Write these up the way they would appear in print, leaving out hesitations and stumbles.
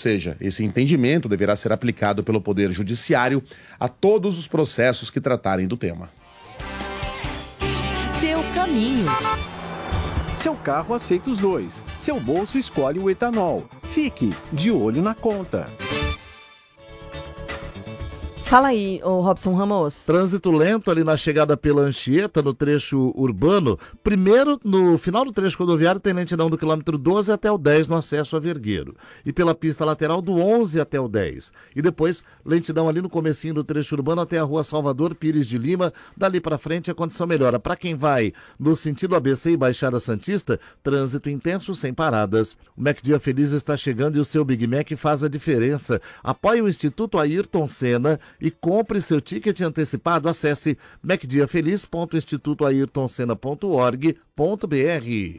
seja, esse entendimento deverá ser aplicado pelo Poder Judiciário a todos os processos que tratarem do tema. Seu caminho. Seu carro aceita os dois. Seu bolso escolhe o etanol. Fique de olho na conta. Fala aí, Robson Ramos. Trânsito lento ali na chegada pela Anchieta, no trecho urbano. Primeiro, no final do trecho rodoviário, tem lentidão do quilômetro 12 até o 10 no acesso a Vergueiro. E pela pista lateral do 11 até o 10. E depois, lentidão ali no comecinho do trecho urbano até a rua Salvador Pires de Lima. Dali para frente a condição melhora. Para quem vai no sentido ABC e Baixada Santista, trânsito intenso sem paradas. O Mac Dia Feliz está chegando e o seu Big Mac faz a diferença. Apoie o Instituto Ayrton Senna e compre seu ticket antecipado. Acesse macdiafeliz.institutoayrtonsenna.org.br.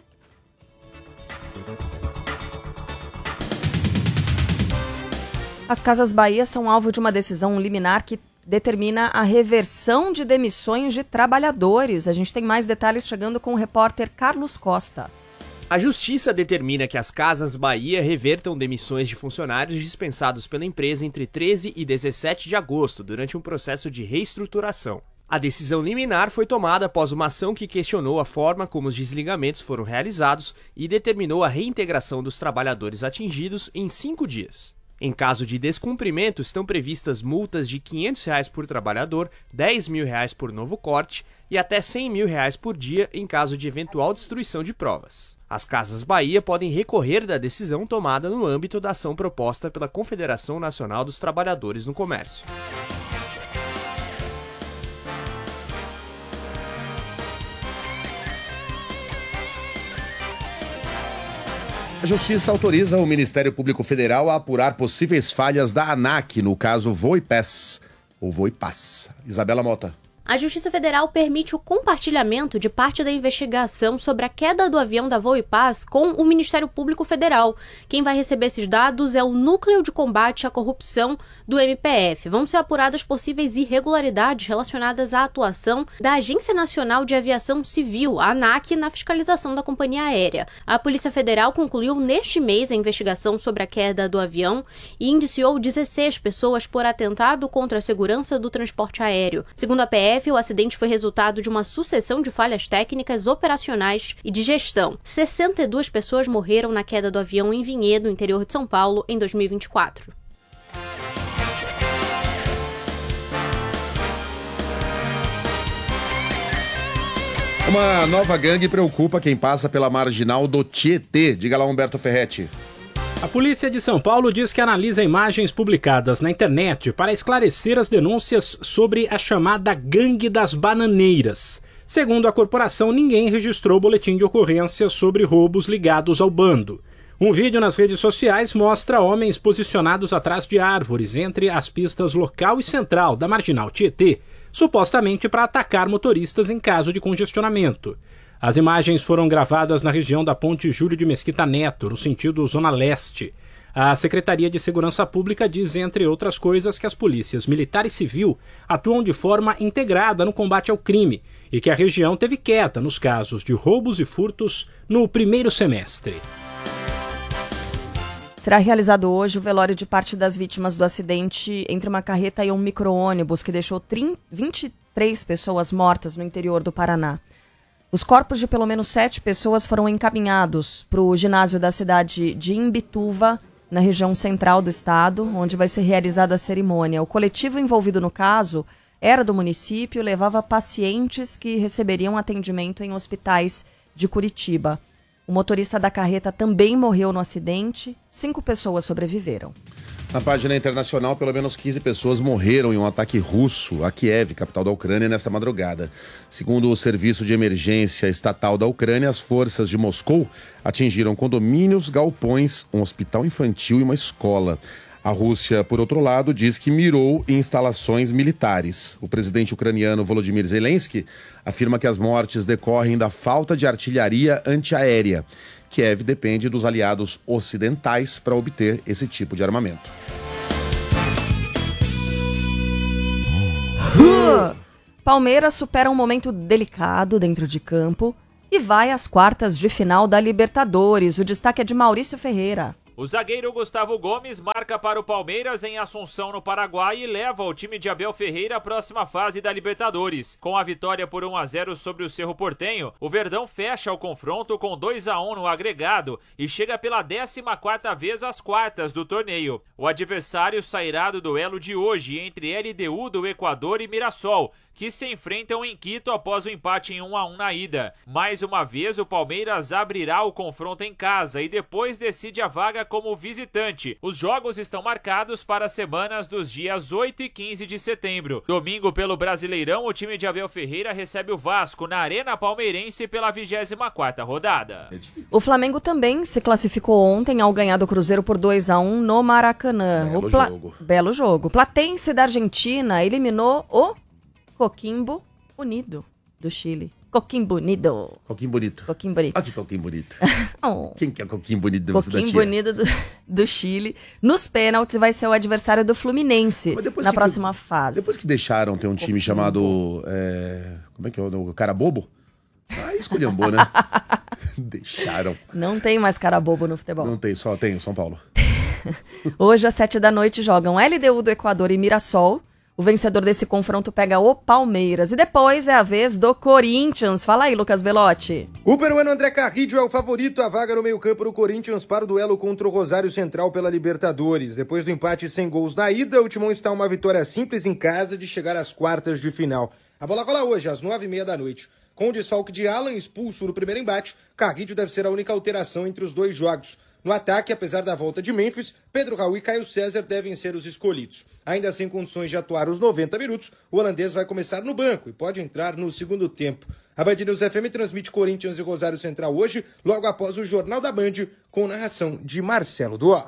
As Casas Bahia são alvo de uma decisão liminar que determina a reversão de demissões de trabalhadores. A gente tem mais detalhes chegando com o repórter Carlos Costa. A Justiça determina que as Casas Bahia revertam demissões de funcionários dispensados pela empresa entre 13 e 17 de agosto, durante um processo de reestruturação. A decisão liminar foi tomada após uma ação que questionou a forma como os desligamentos foram realizados e determinou a reintegração dos trabalhadores atingidos em 5 dias. Em caso de descumprimento, estão previstas multas de R$ 500 por trabalhador, R$ 10 mil por novo corte e até R$ 100 mil por dia em caso de eventual destruição de provas. As Casas Bahia podem recorrer da decisão tomada no âmbito da ação proposta pela Confederação Nacional dos Trabalhadores no Comércio. A Justiça autoriza o Ministério Público Federal a apurar possíveis falhas da ANAC no caso Voipass, ou Voipass. Isabela Mota. A Justiça Federal permite o compartilhamento de parte da investigação sobre a queda do avião da Voipass com o Ministério Público Federal. Quem vai receber esses dados é o Núcleo de Combate à Corrupção do MPF. Vão ser apuradas possíveis irregularidades relacionadas à atuação da Agência Nacional de Aviação Civil, a ANAC, na fiscalização da companhia aérea. A Polícia Federal concluiu neste mês a investigação sobre a queda do avião e indiciou 16 pessoas por atentado contra a segurança do transporte aéreo. Segundo a PF, o acidente foi resultado de uma sucessão de falhas técnicas, operacionais e de gestão. 62 pessoas morreram na queda do avião em Vinhedo, interior de São Paulo, em 2024. Uma nova gangue preocupa quem passa pela marginal do Tietê. Diga lá, Humberto Ferretti. A polícia de São Paulo diz que analisa imagens publicadas na internet para esclarecer as denúncias sobre a chamada Gangue das Bananeiras. Segundo a corporação, ninguém registrou boletim de ocorrência sobre roubos ligados ao bando. Um vídeo nas redes sociais mostra homens posicionados atrás de árvores entre as pistas local e central da marginal Tietê, supostamente para atacar motoristas em caso de congestionamento. As imagens foram gravadas na região da Ponte Júlio de Mesquita Neto, no sentido Zona Leste. A Secretaria de Segurança Pública diz, entre outras coisas, que as polícias militar e civil atuam de forma integrada no combate ao crime e que a região teve queda nos casos de roubos e furtos no primeiro semestre. Será realizado hoje o velório de parte das vítimas do acidente entre uma carreta e um micro-ônibus que deixou 23 pessoas mortas no interior do Paraná. Os corpos de pelo menos 7 pessoas foram encaminhados para o ginásio da cidade de Imbituva, na região central do estado, onde vai ser realizada a cerimônia. O coletivo envolvido no caso era do município e levava pacientes que receberiam atendimento em hospitais de Curitiba. O motorista da carreta também morreu no acidente, 5 pessoas sobreviveram. Na página internacional, pelo menos 15 pessoas morreram em um ataque russo a Kiev, capital da Ucrânia, nesta madrugada. Segundo o Serviço de Emergência Estatal da Ucrânia, as forças de Moscou atingiram condomínios, galpões, um hospital infantil e uma escola. A Rússia, por outro lado, diz que mirou em instalações militares. O presidente ucraniano Volodymyr Zelensky afirma que as mortes decorrem da falta de artilharia antiaérea. Kiev depende dos aliados ocidentais para obter esse tipo de armamento. Palmeiras supera um momento delicado dentro de campo e vai às quartas de final da Libertadores. O destaque é de Maurício Ferreira. O zagueiro Gustavo Gomes marca para o Palmeiras em Assunção, no Paraguai, e leva o time de Abel Ferreira à próxima fase da Libertadores. Com a vitória por 1-0 sobre o Cerro Porteño, o Verdão fecha o confronto com 2-1 no agregado e chega pela 14ª vez às quartas do torneio. O adversário sairá do duelo de hoje entre LDU do Equador e Mirassol, que se enfrentam em Quito após o empate em 1-1 na ida. Mais uma vez, o Palmeiras abrirá o confronto em casa e depois decide a vaga como visitante. Os jogos estão marcados para as semanas dos dias 8 e 15 de setembro. Domingo, pelo Brasileirão, o time de Abel Ferreira recebe o Vasco na Arena Palmeirense pela 24ª rodada. O Flamengo também se classificou ontem ao ganhar do Cruzeiro por 2-1 no Maracanã. Belo jogo. O Platense da Argentina eliminou o Coquimbo Unido do Chile. Coquimbo Unido. Coquinho bonito. Coquimbo bonito. Olha que coquinho bonito. Oh. Quem que é o coquinho bonito da Coquimbo Unido do Chile. Nos pênaltis vai ser o adversário do Fluminense na próxima fase. Depois que deixaram ter um time chamado... como é que é o Cara Bobo? Aí esculhambou, né? Deixaram. Não tem mais cara bobo no futebol. Não tem, só tem o São Paulo. Hoje, às 7 da noite, jogam LDU do Equador e Mirassol. O vencedor desse confronto pega o Palmeiras. E depois é a vez do Corinthians. Fala aí, Lucas Belotti. O peruano André Carrillo é o favorito à vaga no meio-campo do Corinthians para o duelo contra o Rosário Central pela Libertadores. Depois do empate sem gols na ida, o Timão está uma vitória simples em casa de chegar às quartas de final. A bola rola hoje, às 9h30 da noite. Com o desfalque de Alan expulso no primeiro embate, Carrillo deve ser a única alteração entre os dois jogos. No ataque, apesar da volta de Memphis, Pedro Raul e Caio César devem ser os escolhidos. Ainda sem condições de atuar os 90 minutos, o holandês vai começar no banco e pode entrar no segundo tempo. A Band News FM transmite Corinthians e Rosário Central hoje, logo após o Jornal da Band, com narração de Marcelo Duó.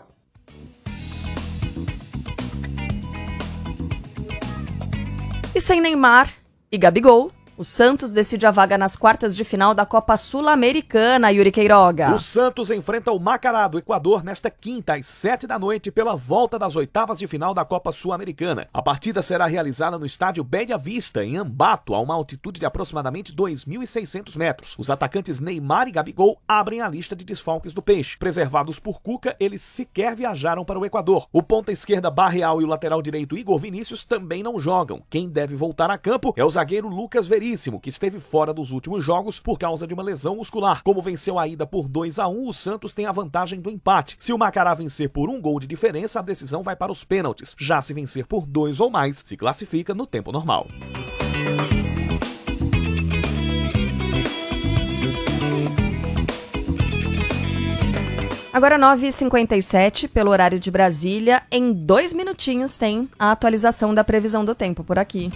E sem Neymar e Gabigol, o Santos decide a vaga nas quartas de final da Copa Sul-Americana, Yuri Queiroga. O Santos enfrenta o Macará do Equador nesta quinta, às 7 da noite, pela volta das oitavas de final da Copa Sul-Americana. A partida será realizada no estádio Bella Vista, em Ambato, a uma altitude de aproximadamente 2.600 metros. Os atacantes Neymar e Gabigol abrem a lista de desfalques do Peixe. Preservados por Cuca, eles sequer viajaram para o Equador. O ponta-esquerda Barreal e o lateral direito Igor Vinícius também não jogam. Quem deve voltar a campo é o zagueiro Lucas Veríssimo, que esteve fora dos últimos jogos por causa de uma lesão muscular. Como venceu a ida por 2-1, o Santos tem a vantagem do empate. Se o Macará vencer por 1 gol de diferença, a decisão vai para os pênaltis. Já se vencer por 2 ou mais, se classifica no tempo normal. Agora 9h57, pelo horário de Brasília. Em 2 minutinhos tem a atualização da previsão do tempo por aqui.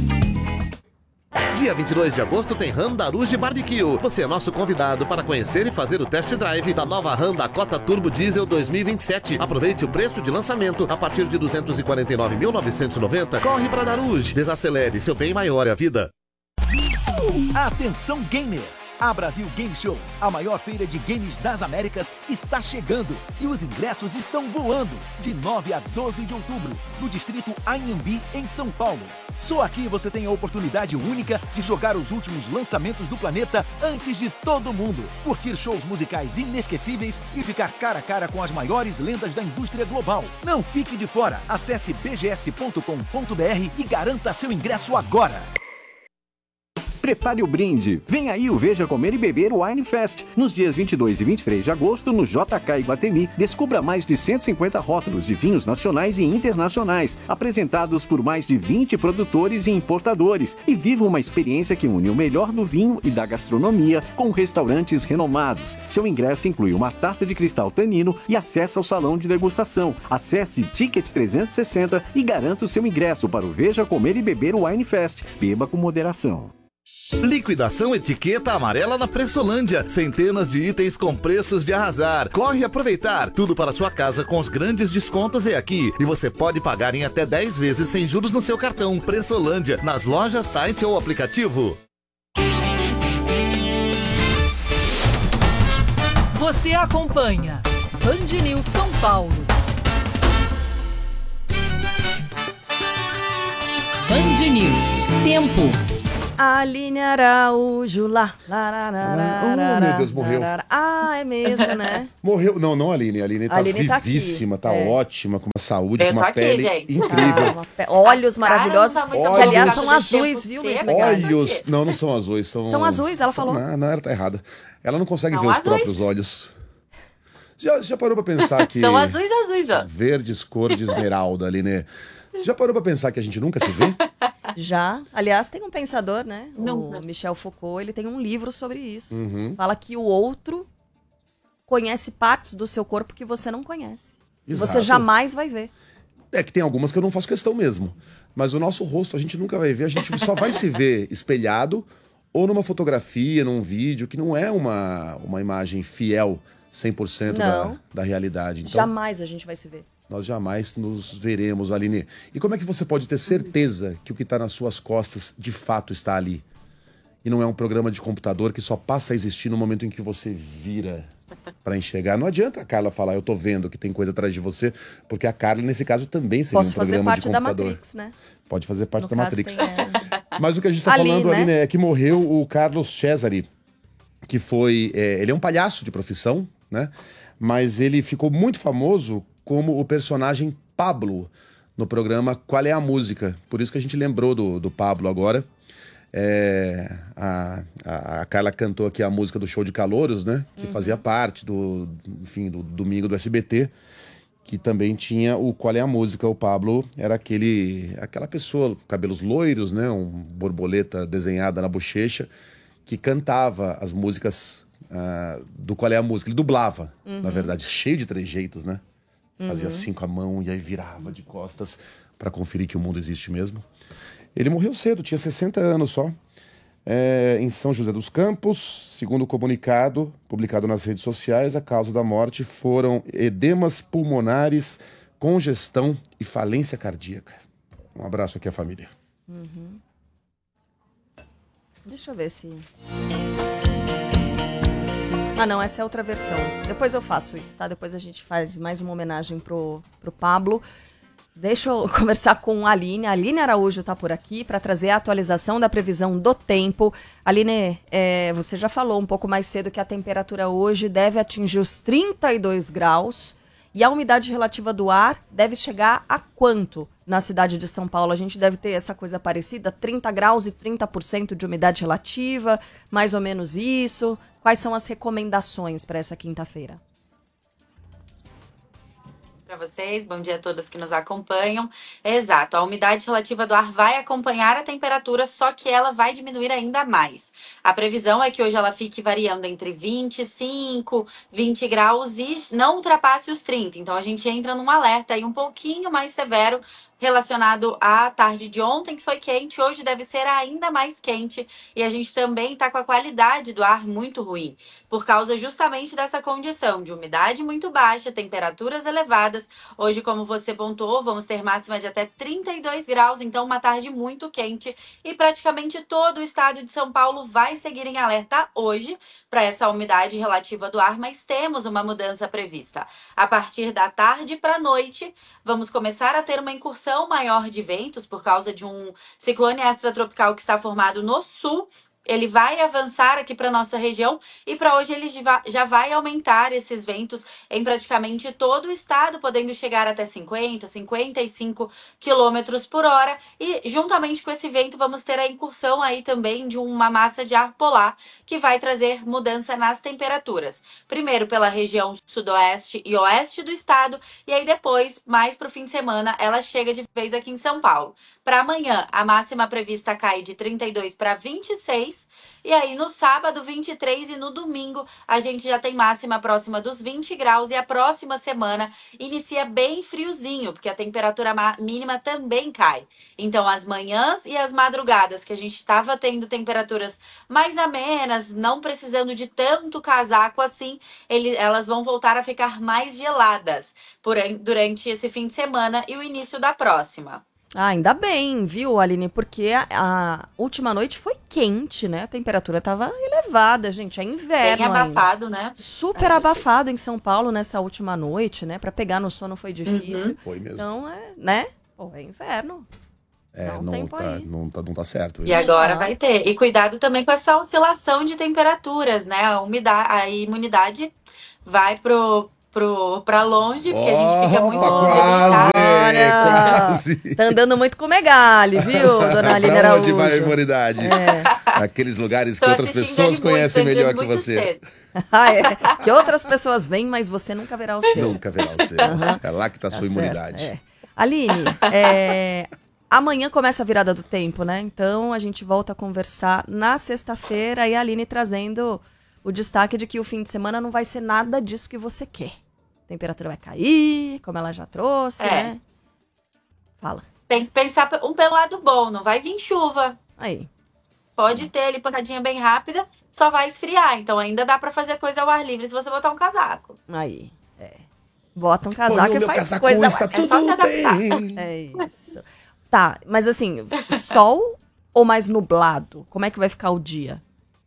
Dia 22 de agosto tem Honda Rouge Barbecue. Você é nosso convidado para conhecer e fazer o test drive da nova Honda Cota Turbo Diesel 2027. Aproveite o preço de lançamento a partir de R$ 249.990. Corre para Daruge. Desacelere, seu bem maior é a vida. Atenção gamer! A Brasil Game Show, a maior feira de games das Américas, está chegando e os ingressos estão voando de 9 a 12 de outubro, no distrito Anhembi, em São Paulo. Só aqui você tem a oportunidade única de jogar os últimos lançamentos do planeta antes de todo mundo, curtir shows musicais inesquecíveis e ficar cara a cara com as maiores lendas da indústria global. Não fique de fora, acesse bgs.com.br e garanta seu ingresso agora. Prepare o brinde. Vem aí o Veja Comer e Beber Wine Fest. Nos dias 22 e 23 de agosto, no JK Iguatemi, descubra mais de 150 rótulos de vinhos nacionais e internacionais, apresentados por mais de 20 produtores e importadores. E viva uma experiência que une o melhor do vinho e da gastronomia com restaurantes renomados. Seu ingresso inclui uma taça de cristal tanino e acesso ao salão de degustação. Acesse Ticket 360 e garanta o seu ingresso para o Veja Comer e Beber Wine Fest. Beba com moderação. Liquidação etiqueta amarela na Pressolândia. Centenas de itens com preços de arrasar. Corre aproveitar. Tudo para sua casa com os grandes descontos é aqui. E você pode pagar em até 10 vezes sem juros no seu cartão. Pressolândia, nas lojas, site ou aplicativo. Você acompanha Band News São Paulo. Band News. Tempo. Aline Araújo lá. Oh, meu Deus, morreu. Ah, é mesmo, né? Morreu. Não, a Aline. A Aline tá vivíssima, tá ótima, com uma saúde, com uma pele incrível. Olhos maravilhosos, que aliás são azuis, viu, Luiz Megali? Olhos. Não são azuis. São azuis, ela falou. Não, ela tá errada. Ela não consegue ver os próprios olhos. Já parou pra pensar que... São azuis, ó. Verdes, cor de esmeralda, Aline. Já parou pra pensar que a gente nunca se vê? Já. Aliás, tem um pensador, né? O Michel Foucault, ele tem um livro sobre isso. Fala que o outro conhece partes do seu corpo que você não conhece. Exato. Você jamais vai ver. É que tem algumas que eu não faço questão mesmo. Mas o nosso rosto a gente nunca vai ver. A gente só vai se ver espelhado ou numa fotografia, num vídeo, que não é uma imagem fiel 100% da realidade. Então, jamais a gente vai se ver. Nós jamais nos veremos, Aline. E como é que você pode ter certeza que o que está nas suas costas de fato está ali? E não é um programa de computador que só passa a existir no momento em que você vira para enxergar. Não adianta a Carla falar, eu tô vendo que tem coisa atrás de você, porque a Carla, nesse caso, também seria um programa de computador. Pode fazer parte da Matrix, né? Pode fazer parte da Matrix. Mas o que a gente está falando, né? Aline, é que morreu o Carlos Cesari, que foi... ele é um palhaço de profissão, né? Mas ele ficou muito famoso como o personagem Pablo no programa Qual é a Música? Por isso que a gente lembrou do Pablo agora. A Carla cantou aqui a música do Show de Calouros, né? Que fazia parte do domingo do SBT, que também tinha o Qual é a Música? O Pablo era aquela pessoa, cabelos loiros, né? Um borboleta desenhada na bochecha, que cantava as músicas do Qual é a Música? Ele dublava, na verdade, cheio de trejeitos, né? Fazia assim com a mão e aí virava de costas para conferir que o mundo existe mesmo. Ele morreu cedo, tinha 60 anos só, em São José dos Campos. Segundo o comunicado publicado nas redes sociais, a causa da morte foram edemas pulmonares, congestão e falência cardíaca. Um abraço aqui à família. Deixa eu ver se... não, essa é outra versão. Depois eu faço isso, tá? Depois a gente faz mais uma homenagem pro Pablo. Deixa eu conversar com a Aline. A Aline Araújo tá por aqui para trazer a atualização da previsão do tempo. Aline, você já falou um pouco mais cedo que a temperatura hoje deve atingir os 32 graus e a umidade relativa do ar deve chegar a quanto na cidade de São Paulo? A gente deve ter essa coisa parecida, 30 graus e 30% de umidade relativa, mais ou menos isso. Quais são as recomendações para essa quinta-feira? Para vocês, bom dia a todos que nos acompanham. Exato, a umidade relativa do ar vai acompanhar a temperatura, só que ela vai diminuir ainda mais. A previsão é que hoje ela fique variando entre 25, 20 graus e não ultrapasse os 30. Então a gente entra num alerta aí um pouquinho mais severo relacionado à tarde de ontem, que foi quente. Hoje deve ser ainda mais quente e a gente também está com a qualidade do ar muito ruim, por causa justamente dessa condição de umidade muito baixa, temperaturas elevadas. Hoje, como você pontuou, vamos ter máxima de até 32 graus, então uma tarde muito quente e praticamente todo o estado de São Paulo vai seguir em alerta hoje para essa umidade relativa do ar, mas temos uma mudança prevista. A partir da tarde para a noite, vamos começar a ter uma incursão maior de ventos por causa de um ciclone extratropical que está formado no sul. Ele vai avançar aqui para nossa região e para hoje ele já vai aumentar esses ventos em praticamente todo o estado, podendo chegar até 50, 55 quilômetros por hora. E juntamente com esse vento vamos ter a incursão aí também de uma massa de ar polar que vai trazer mudança nas temperaturas. Primeiro pela região sudoeste e oeste do estado e aí depois, mais para o fim de semana, ela chega de vez aqui em São Paulo. Para amanhã, a máxima prevista cai de 32 para 26. E aí no sábado 23 e no domingo a gente já tem máxima próxima dos 20 graus e a próxima semana inicia bem friozinho, porque a temperatura mínima também cai. Então as manhãs e as madrugadas que a gente estava tendo temperaturas mais amenas, não precisando de tanto casaco assim, elas vão voltar a ficar mais geladas durante esse fim de semana e o início da próxima. Ainda bem, viu, Aline? Porque a última noite foi quente, né? A temperatura estava elevada, gente. É inverno. Bem abafado, ainda, né? Super abafado em São Paulo nessa última noite, né? Para pegar no sono foi difícil. Foi mesmo. Então, né? Pô, é inverno. Não tá certo. E agora vai ter. E cuidado também com essa oscilação de temperaturas, né? A imunidade vai pra longe, porque a gente fica muito quase. Tá andando muito com Megali, viu, dona Aline Pra Araújo? onde vai a imunidade? Aqueles lugares que outras pessoas conhecem melhor que você. Que outras pessoas vêm, mas você nunca verá o seu. Nunca verá o seu. É lá que tá a sua imunidade. Aline, amanhã começa a virada do tempo, né? Então a gente volta a conversar na sexta-feira e a Aline trazendo o destaque de que o fim de semana não vai ser nada disso que você quer. A temperatura vai cair, como ela já trouxe, né? Fala. Tem que pensar pelo lado bom, não vai vir chuva. Aí. Pode ter ali pancadinha bem rápida, só vai esfriar. Então ainda dá pra fazer coisa ao ar livre se você botar um casaco. Aí, bota um casaco e faz coisa. Está tudo bem. É isso. Tá, mas assim, sol ou mais nublado? Como é que vai ficar o dia?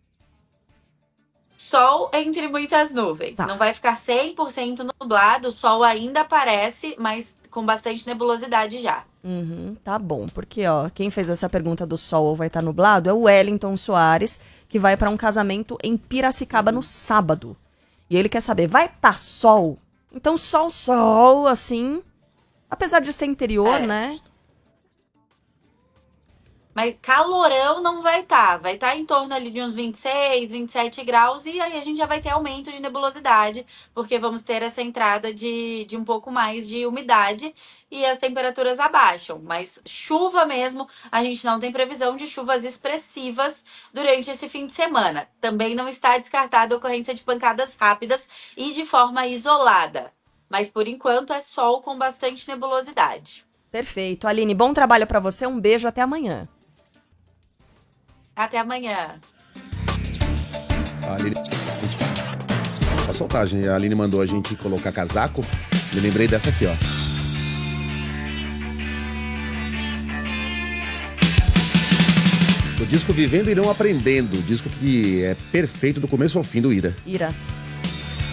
Sol entre muitas nuvens. Não vai ficar 100% nublado, o sol ainda aparece, mas com bastante nebulosidade já. Tá bom, porque quem fez essa pergunta do sol ou vai estar nublado é o Wellington Soares, que vai para um casamento em Piracicaba no sábado. E ele quer saber, vai estar sol? Então sol, assim, apesar de ser interior, né? Mas calorão não vai estar. Vai estar em torno ali de uns 26, 27 graus. E aí a gente já vai ter aumento de nebulosidade. Porque vamos ter essa entrada de um pouco mais de umidade. E as temperaturas abaixam. Mas chuva mesmo, a gente não tem previsão de chuvas expressivas durante esse fim de semana. Também não está descartada a ocorrência de pancadas rápidas e de forma isolada. Mas por enquanto é sol com bastante nebulosidade. Perfeito. Aline, bom trabalho para você. Um beijo, até amanhã. Até amanhã. A Aline... Só soltar, gente. A Aline mandou a gente colocar casaco. Me lembrei dessa aqui, ó. Do disco Vivendo e Não Aprendendo. Disco que é perfeito do começo ao fim do Ira.